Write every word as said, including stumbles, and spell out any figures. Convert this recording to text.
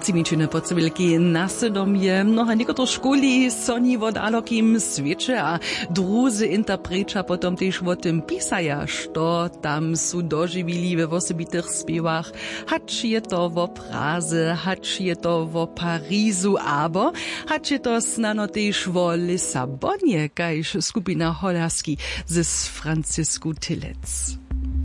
Cimičine podsebilki nasydomje, mnoha niekoto školi soni wod alokim svječe a druzy interpreča potom tež o tym pisaja, što tam su doživili we osobitych spiewach, hacz je to wo Praze, hacz je to wo Parizu, abo hacz je to snano tež wo Lisabonie, kajž skupina Holarski z Francisku Tillec.